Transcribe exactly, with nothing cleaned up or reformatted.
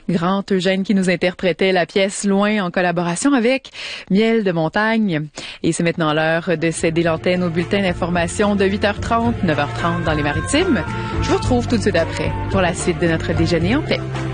Grand Eugène qui nous interprétait la pièce Loin en collaboration avec Miel de Montagne. Et c'est maintenant l'heure de céder l'antenne au bulletin d'information de huit heures trente, neuf heures trente dans les Maritimes. Je vous retrouve tout de suite après pour la suite de notre déjeuner en paix.